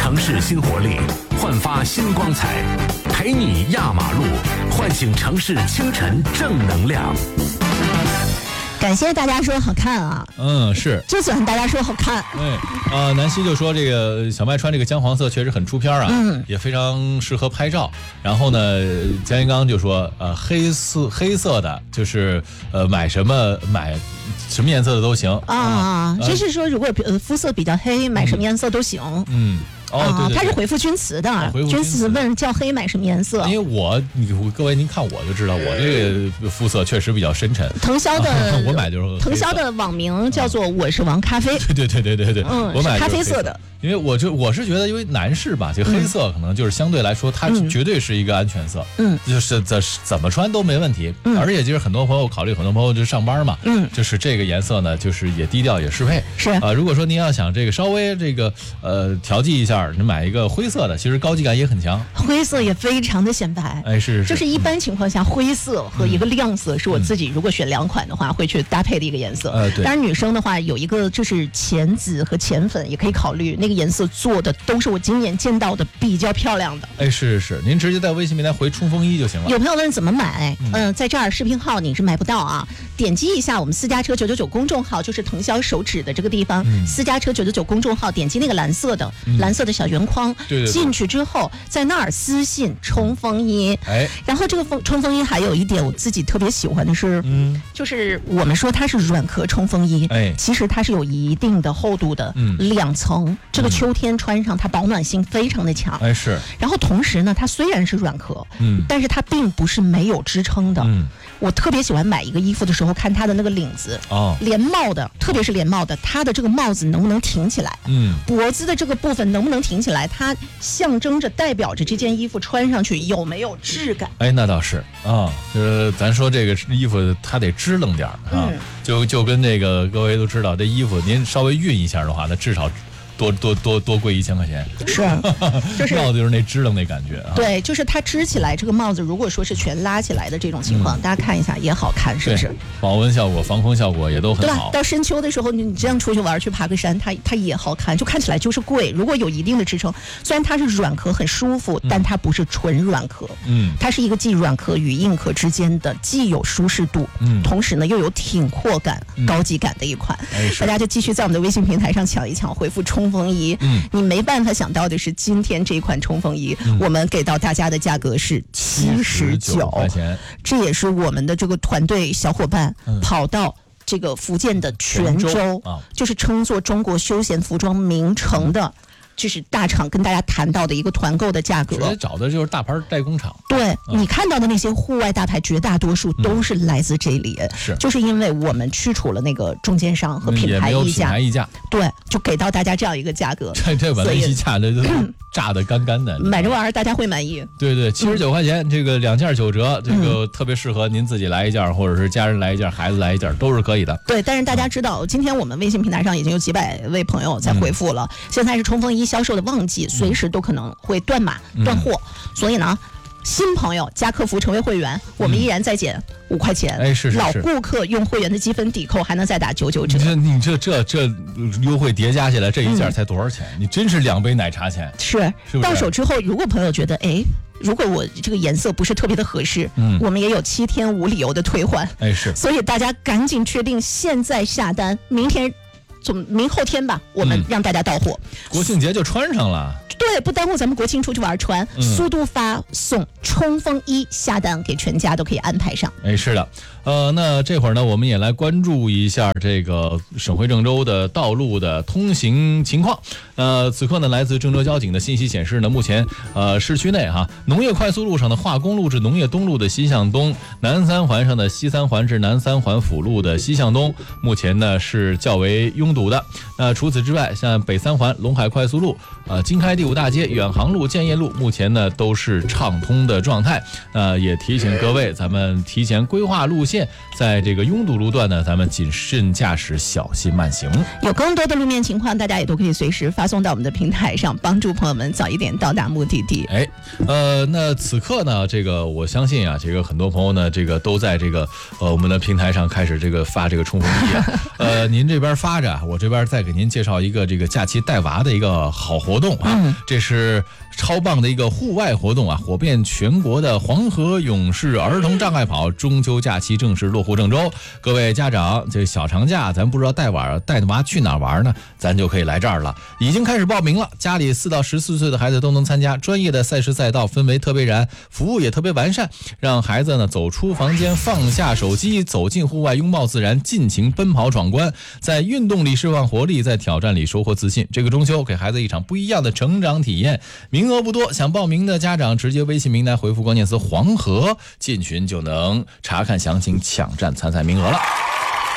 城市新活力，焕发新光彩，陪你压马路，唤醒城市清晨正能量。 感谢大家说好看啊， 是， 就喜欢大家说好看。 南希就说这个小麦穿这个姜黄色确实很出片啊，也非常适合拍照。然后呢，姜一刚就说，黑色的就是买什么颜色的都行啊。就是说，如果肤色比较黑，买什么颜色都行。 对， 他是回复君慈的，君慈问叫黑买什么颜色？ 因为各位您看我就知道，我这个肤色确实比较深沉。 腾霄的我买就是腾霄的网名叫做我是王咖啡。 对，我买咖啡色的。 因为我是觉得，因为男士吧，这个黑色可能就是相对来说，它绝对是一个安全色，就是怎么穿都没问题，而且就是很多朋友考虑，很多朋友就上班嘛，就是这个颜色呢，就是也低调也适配， 是如果说您要想这个稍微这个调剂一下，你买一个灰色的，其实高级感也很强， 灰色也非常的显白， 是， 就是一般情况下，灰色和一个亮色是我自己如果选2款的话会去搭配的一个颜色， 对。 当然女生的话有一个就是浅紫和浅粉也可以考虑，那个颜色做的都是我今年见到的比较漂亮的。 是，您直接在微信平台回冲锋衣就行了。 有朋友问怎么买，在这儿视频号你是买不到啊，点击一下我们私家车999公众号，就是腾霄手指的这个地方，私家车999公众号，点击那个蓝色的小圆框， 对， 进去之后在那儿私信冲锋衣，然后这个冲锋衣还有一点我自己特别喜欢的是，就是我们说它是软壳冲锋衣，其实它是有一定的厚度的，2层，这个秋天穿上它保暖性非常的强， 是。 然后同时呢，它虽然是软壳，但是它并不是没有支撑的，我特别喜欢买一个衣服的时候看它的那个领子，连帽的，特别是连帽的，它的这个帽子能不能挺起来，脖子的这个部分能不能挺起来，它象征着代表着这件衣服穿上去有没有质感。 那倒是啊，就是咱说这个衣服它得支棱点啊，就跟这个各位都知道，这衣服您稍微熨一下的话，那至少多贵1000块钱， 是，就是要的就是那支棱那感觉啊。 对，就是它支起来这个帽子，如果说是全拉起来的这种情况，大家看一下也好看，是不是？ 保温效果、防风效果也都很好。 对吧？到深秋的时候，你这样出去玩去爬个山，它也好看，就看起来就是贵。如果有一定的支撑，虽然它是软壳很舒服，但它不是纯软壳，它是一个既软壳与硬壳之间的，既有舒适度，同时呢又有挺阔感、高级感的一款。大家就继续在我们的微信平台上抢一抢，回复冲锋衣，你没办法想到的是，今天这款冲锋衣，我们给到大家的价格是79 块钱， 这也是我们的这个团队小伙伴跑到这个福建的泉州，就是称作中国休闲服装名城的。就是大厂跟大家谈到的一个团购的价格， 直接找的就是大牌代工厂。 对，你看到的那些户外大牌，绝大多数都是来自这里，就是因为我们去除了那个中间商和品牌溢价，对，就给到大家这样一个价格。 这把那溢价的炸得干干的， 买这玩意儿大家会满意。 对，79块钱，这个2件9折，这个特别适合您自己来一件，或者是家人来一件，孩子来一件，都是可以的。 对，但是大家知道，今天我们微信平台上已经有几百位朋友在回复了，现在是冲锋衣销售的旺季，随时都可能会断码断货，所以呢，新朋友加客服成为会员，我们依然再减5块钱。 是。 老顾客用会员的积分抵扣，还能再打99折。 你这优惠叠加起来，这一件才多少钱？你真是2杯奶茶钱。 是到手之后，如果朋友觉得如果我这个颜色不是特别的合适，我们也有7天无理由的退换。 是。 所以大家赶紧确定现在下单，明后天吧，我们让大家到货。 国庆节就穿上了。 对，不耽误咱们国庆出去玩穿，速度发送冲锋衣下单，给全家都可以安排上。 是的，那这会儿呢，我们也来关注一下这个省会郑州的道路的通行情况。此刻呢，来自郑州交警的信息显示呢，目前市区内农业快速路上的化工路至农业东路的西向东，南三环上的西三环至南三环辅路的西向东，目前呢是较为拥堵的。除此之外，像北三环陇海快速路、京开第5大街、远航路、建业路，目前呢都是畅通的状态。也提醒各位，咱们提前规划路线，在这个拥堵路段呢，咱们谨慎驾驶，小心慢行。 有更多的路面情况，大家也都可以随时发送到我们的平台上，帮助朋友们早一点到达目的地。 那此刻呢，这个我相信这个很多朋友呢，这个都在这个我们的平台上开始这个发这个冲锋衣您这边发着，我这边再给您介绍一个这个假期带娃的一个好活动这是超棒的一个户外活动啊，火遍全国的黄河勇士儿童障碍跑中秋假期正式落户郑州。各位家长，这小长假咱不知道带娃去哪儿玩呢，咱就可以来这儿了。已经开始报名了，家里4到14岁的孩子都能参加。专业的赛事赛道氛围特别燃，服务也特别完善，让孩子呢走出房间，放下手机，走进户外，拥抱自然，尽情奔跑闯关，在运动里释放活力，在挑战里收获自信。这个中秋给孩子一场不一样的成长体验。名额不多，想报名的家长直接微信名单回复关键词黄河进群就能查看详情，抢占参赛名额了。